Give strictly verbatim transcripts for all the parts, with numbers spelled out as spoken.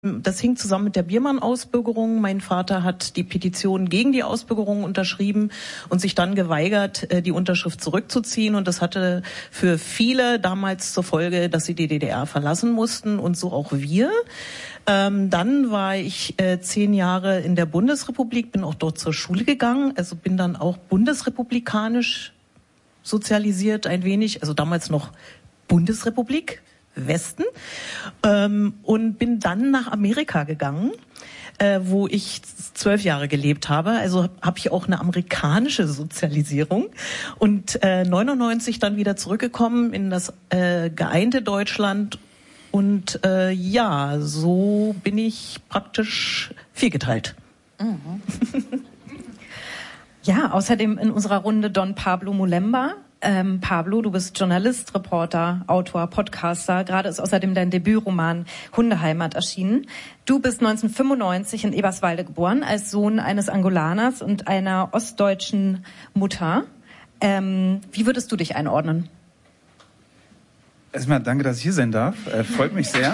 Das hing zusammen mit der Biermann-Ausbürgerung. Mein Vater hat die Petition gegen die Ausbürgerung unterschrieben und sich dann geweigert, die Unterschrift zurückzuziehen. Und das hatte für viele damals zur Folge, dass sie die D D R verlassen mussten und so auch wir. Ähm, dann war ich äh, zehn Jahre in der Bundesrepublik, bin auch dort zur Schule gegangen, also bin dann auch bundesrepublikanisch sozialisiert ein wenig, also damals noch Bundesrepublik. Westen ähm, und bin dann nach Amerika gegangen, äh, wo ich zwölf Jahre gelebt habe. Also habe ich auch eine amerikanische Sozialisierung und äh, neunundneunzig dann wieder zurückgekommen in das äh, geeinte Deutschland und äh, ja, so bin ich praktisch viergeteilt. Mhm. Ja, außerdem in unserer Runde Don Pablo Mulemba. Ähm, Pablo, du bist Journalist, Reporter, Autor, Podcaster. Gerade ist außerdem dein Debütroman Hundeheimat erschienen. Du bist neunzehnhundertfünfundneunzig in Eberswalde geboren, als Sohn eines Angolaners und einer ostdeutschen Mutter. Ähm, wie würdest du dich einordnen? Erstmal danke, dass ich hier sein darf. Äh, freut mich sehr.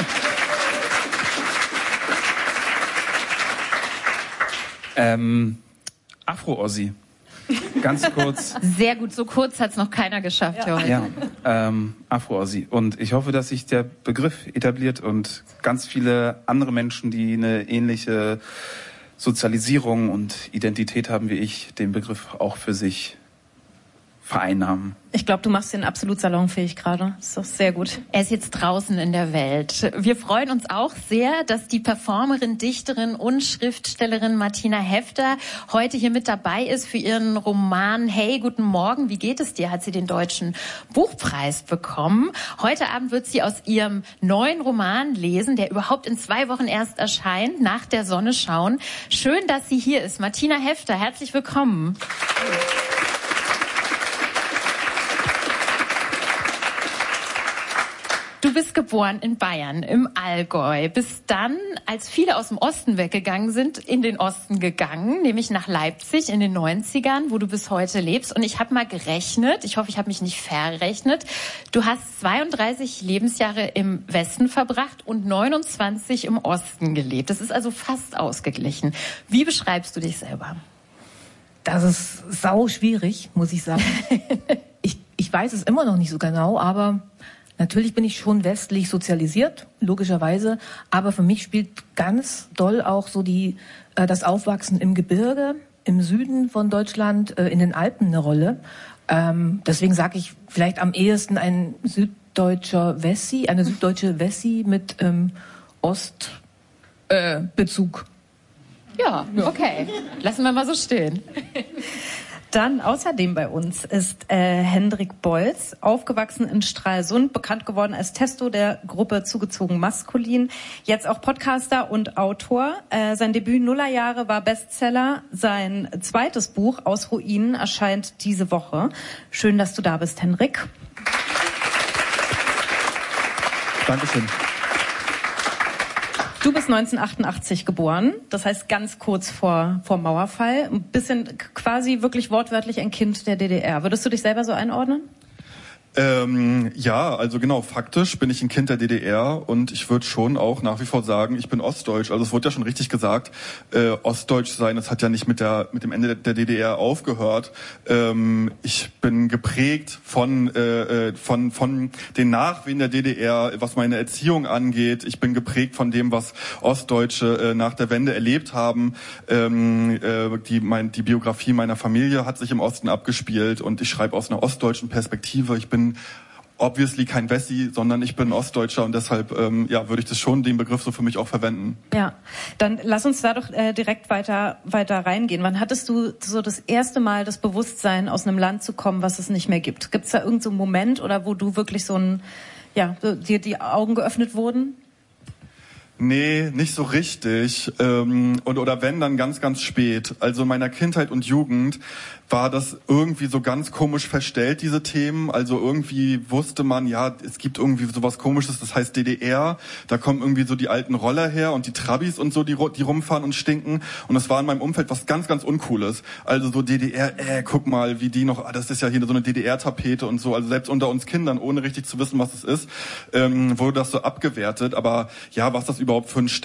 ähm, Afro-Ossi. Ganz kurz. Sehr gut, so kurz hat es noch keiner geschafft. Ja, ja ähm, Afro-Ossi. Und ich hoffe, dass sich der Begriff etabliert und ganz viele andere Menschen, die eine ähnliche Sozialisierung und Identität haben wie ich, den Begriff auch für sich vereinnahmen. Ich glaube, du machst den absolut salonfähig gerade. Das ist doch sehr gut. Er ist jetzt draußen in der Welt. Wir freuen uns auch sehr, dass die Performerin, Dichterin und Schriftstellerin Martina Hefter heute hier mit dabei ist für ihren Roman Hey, guten Morgen, wie geht es dir? Hat sie den Deutschen Buchpreis bekommen. Heute Abend wird sie aus ihrem neuen Roman lesen, der überhaupt in zwei Wochen erst erscheint, Nach der Sonne schauen. Schön, dass sie hier ist. Martina Hefter, herzlich willkommen. Du bist geboren in Bayern, im Allgäu. Bist dann, als viele aus dem Osten weggegangen sind, in den Osten gegangen, nämlich nach Leipzig in den neunzigern, wo du bis heute lebst. Und ich habe mal gerechnet, ich hoffe, ich habe mich nicht verrechnet, du hast zweiunddreißig Lebensjahre im Westen verbracht und neunundzwanzig im Osten gelebt. Das ist also fast ausgeglichen. Wie beschreibst du dich selber? Das ist sau schwierig, muss ich sagen. ich, ich weiß es immer noch nicht so genau, aber natürlich bin ich schon westlich sozialisiert, logischerweise, aber für mich spielt ganz doll auch so die äh, das Aufwachsen im Gebirge, im Süden von Deutschland, äh, in den Alpen eine Rolle. Ähm, deswegen sage ich vielleicht am ehesten ein süddeutscher Wessi, eine süddeutsche Wessi mit ähm, Ostbezug. Äh, Bezug. Ja, okay. Lassen wir mal so stehen. Dann außerdem bei uns ist äh, Hendrik Bolz, aufgewachsen in Stralsund, bekannt geworden als Testo der Gruppe Zugezogen Maskulin, jetzt auch Podcaster und Autor. Äh, sein Debüt Nullerjahre war Bestseller. Sein zweites Buch Aus Ruinen erscheint diese Woche. Schön, dass du da bist, Hendrik. Dankeschön. Du bist neunzehnhundertachtundachtzig geboren, das heißt ganz kurz vor, vor Mauerfall. Ein bisschen quasi wirklich wortwörtlich ein Kind der D D R. Würdest du dich selber so einordnen? Ähm, ja, also genau, faktisch bin ich ein Kind der D D R und ich würde schon auch nach wie vor sagen, ich bin ostdeutsch. Also es wurde ja schon richtig gesagt, äh, ostdeutsch sein, das hat ja nicht mit der mit dem Ende der D D R aufgehört. Ähm, ich bin geprägt von äh, von von den Nachwehen der D D R, was meine Erziehung angeht. Ich bin geprägt von dem, was Ostdeutsche äh, nach der Wende erlebt haben. Ähm, äh, die mein die Biografie meiner Familie hat sich im Osten abgespielt und ich schreibe aus einer ostdeutschen Perspektive. Ich bin obviously kein Wessi, sondern ich bin Ostdeutscher und deshalb ähm, ja, würde ich das schon, den Begriff so für mich auch verwenden. Ja, dann lass uns da doch äh, direkt weiter weiter reingehen. Wann hattest du so das erste Mal das Bewusstsein, aus einem Land zu kommen, was es nicht mehr gibt? Gibt es da irgendeinen so Moment oder wo du wirklich so ein, ja, dir die Augen geöffnet wurden? Nee, nicht so richtig. Ähm, und, oder wenn, dann ganz, ganz spät. Also in meiner Kindheit und Jugend war das irgendwie so ganz komisch verstellt, diese Themen. Also irgendwie wusste man, ja, es gibt irgendwie sowas Komisches, das heißt D D R. Da kommen irgendwie so die alten Roller her und die Trabis und so, die, die rumfahren und stinken. Und das war in meinem Umfeld was ganz, ganz Uncooles. Also so D D R, äh, guck mal, wie die noch, ah, das ist ja hier so eine D D R-Tapete und so. Also selbst unter uns Kindern, ohne richtig zu wissen, was es ist, ähm, wurde das so abgewertet. Aber ja, was das überhaupt für einen